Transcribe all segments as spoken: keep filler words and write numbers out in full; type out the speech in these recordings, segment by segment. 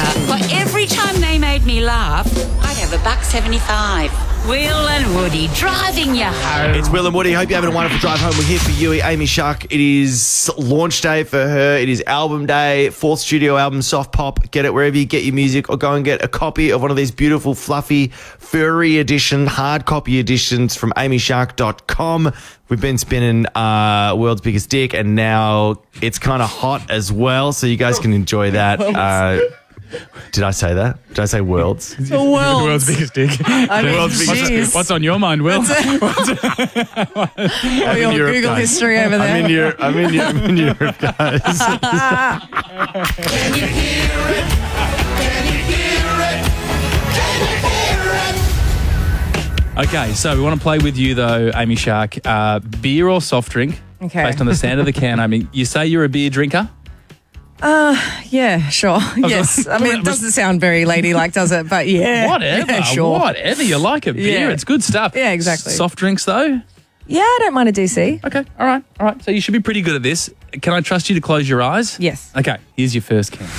For every time they made me laugh, I'd have a buck seventy-five. Will and Woody driving you home. It's Will and Woody. Hope you're having a wonderful drive home. We're here for you, Amy Shark. It is launch day for her. It is album day, fourth studio album, Soft Pop. Get it wherever you get your music, or go and get a copy of one of these beautiful, fluffy, furry edition, hard copy editions from amy shark dot com. We've been spinning uh, World's Biggest Dick, and now it's kind of hot as well, so you guys can enjoy that. Uh, Did I say that? Did I say worlds? The world's, world's biggest dick. I mean, world's biggest geez. What's, what's on your mind, Will? All your Europe, Google guys. history over there. I'm in Europe, I'm in Europe, I'm in Europe guys. Can you hear it? Can you hear it? Can you hear it? Okay, so we want to play with you, though, Amy Shark. Uh, beer or soft drink? Okay. Based on the sound of the can. I mean, you say you're a beer drinker? Yeah, sure. Yes. I mean, it doesn't sound very ladylike, does it? But yeah. Whatever. Yeah, sure. Whatever. You like a beer. Yeah. It's good stuff. Yeah, exactly. Soft drinks, though? Yeah, I don't mind a D C. Okay. All right. All right. So you should be pretty good at this. Can I trust you to close your eyes? Yes. Okay. Here's your first can.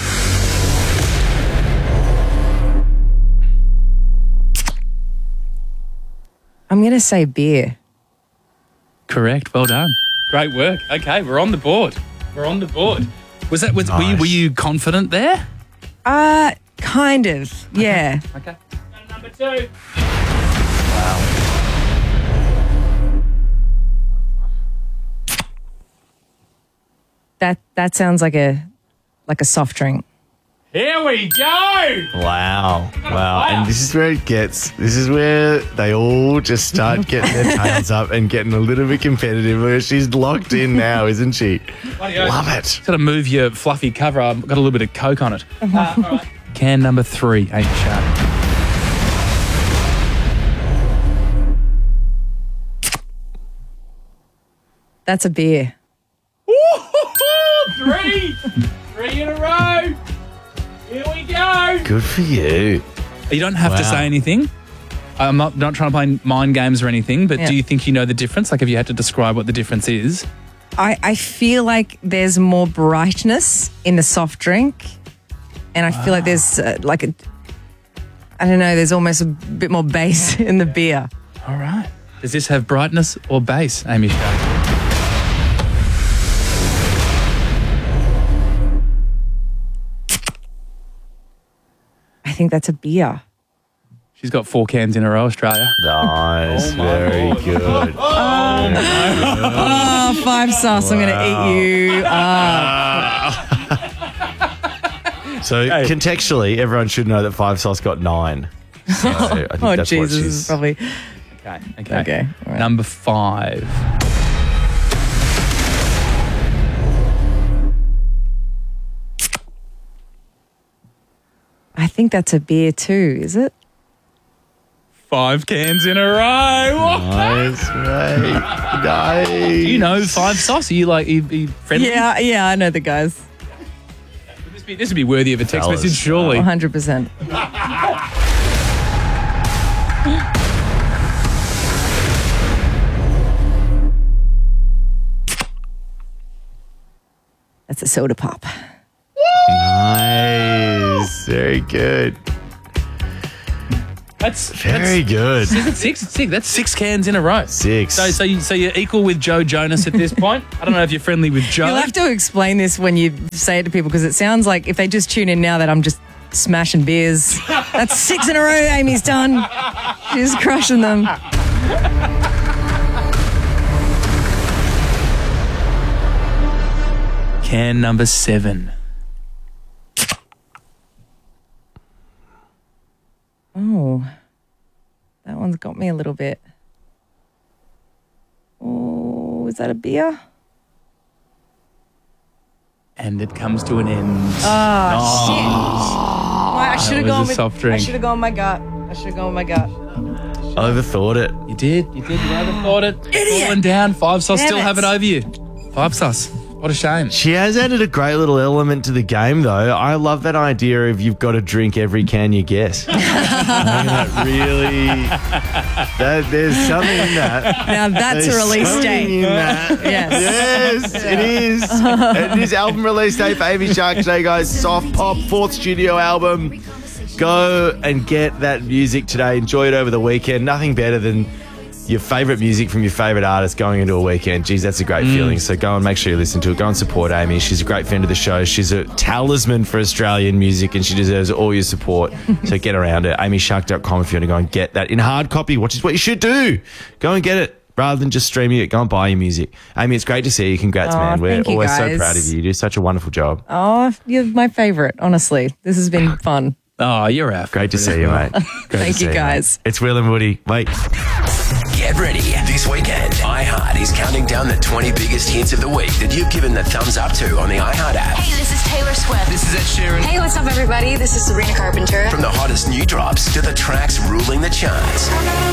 I'm going to say beer. Correct. Well done. Great work. Okay. We're on the board. We're on the board. Was that, was, were, you, Nice. were you confident there? Uh, kind of. Yeah. Okay. Number two. That that sounds like a like a soft drink. Here we go. Wow. Wow. And this is where it gets, this is where they all just start getting their tails up and getting a little bit competitive. Where she's locked in now, isn't she? Love it. Got to move your fluffy cover. I've got a little bit of Coke on it. Uh, all right. Can number three, Amy Shark. That's a beer. Three. Three in a row. Here we go. Good for you. You don't have to Wow. say anything. I'm not, not trying to play mind games or anything, but Yeah. do you think you know the difference? Like, if you had to describe what the difference is? I, I feel like there's more brightness in the soft drink, and I feel like there's uh, like a, I don't know, there's almost a bit more bass in the beer. All right. Does this have brightness or bass, Amy Shark? I think that's a beer. She's got four cans in a row, Australia. Nice. Very good. Oh, five sauce! I'm going to eat you. Uh, So contextually, everyone should know that Five Sauce got nine. So I think oh, that's Jesus, what this is she's... probably. Okay. Okay. Okay, all right. Number five. I think that's a beer too. Is it? Five cans in a row. Nice, mate. Nice. Do you know Five Sauce? Are you like, are you, are you friendly? Yeah, yeah. I know the guys. Would This, be, this would be worthy of a text Fellas. message, surely. one hundred percent. That's a soda pop. Nice. Very good. That's Very good. That's, is it six? It's six. That's six cans in a row. Six. So, so, you, so you're equal with Joe Jonas at this point. I don't know if you're friendly with Joe. You'll have to explain this when you say it to people because it sounds like if they just tune in now that I'm just smashing beers. That's six in a row Amy's done. She's crushing them. Can number seven. Oh, that one's got me a little bit. Oh, is that a beer? And it comes to an end. Oh, shit. I should have was gone a with soft drink. I should have gone with my gut. I should have gone with my gut. Overthought it. You did. You did. You overthought it. Idiot. Falling down. Five sauce Damn still it. have it over you. Five sauce. What a shame. She has added a great little element to the game, though. I love that idea of you've got to drink every can you get. I think that really, that, there's something in that. Now that's There's a release something date. in that. Yes. Yes, it is. It is album release day for Amy Shark today, guys. Soft Pop, fourth studio album. Go and get that music today. Enjoy it over the weekend. Nothing better than your favourite music from your favourite artist going into a weekend. Geez, that's a great Mm. feeling. So go and make sure you listen to it. Go and support Amy. She's a great friend of the show. She's a talisman for Australian music and she deserves all your support. So get around it. amy shark dot com if you want to go and get that in hard copy, which is what you should do. Go and get it rather than just streaming it. Go and buy your music. Amy, it's great to see you. Congrats, Oh, man. We're thank you, always so guys. proud of you. You do such a wonderful job. Oh, you're my favourite, honestly. This has been fun. Oh, you're our Great to favourite see you, as well. mate. Great Thank to see you, mate. guys. It's Will and Woody. Wait. Get ready. This weekend, iHeart is counting down the twenty biggest hits of the week that you've given the thumbs up to on the iHeart app. Hey, this is Taylor Swift. This is Ed Sheeran. Hey, what's up, everybody? This is Sabrina Carpenter. From the hottest new drops to the tracks ruling the charts.